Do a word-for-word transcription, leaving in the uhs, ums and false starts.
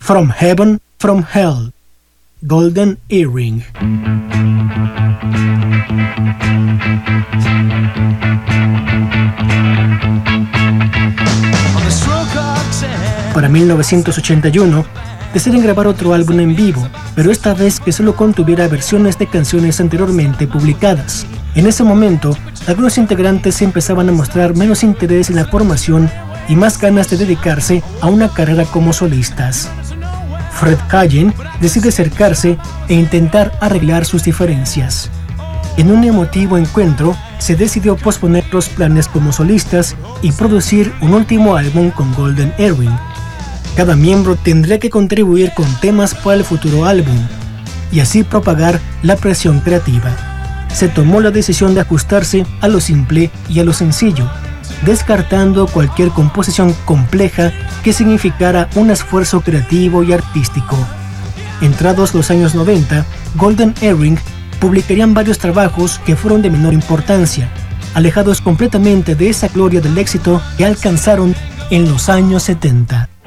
From Heaven, From Hell, Golden Earring. Para mil novecientos ochenta y uno, deciden grabar otro álbum en vivo, pero esta vez que solo contuviera versiones de canciones anteriormente publicadas. En ese momento, algunos integrantes empezaban a mostrar menos interés en la formación y más ganas de dedicarse a una carrera como solistas. Fred Hagen decide acercarse e intentar arreglar sus diferencias. En un emotivo encuentro, se decidió posponer los planes como solistas y producir un último álbum con Golden Earring. Cada miembro tendría que contribuir con temas para el futuro álbum y así propagar la presión creativa. Se tomó la decisión de ajustarse a lo simple y a lo sencillo, descartando cualquier composición compleja que significara un esfuerzo creativo y artístico. Entrados los años noventa, Golden Earring publicarían varios trabajos que fueron de menor importancia, alejados completamente de esa gloria del éxito que alcanzaron en los años setenta.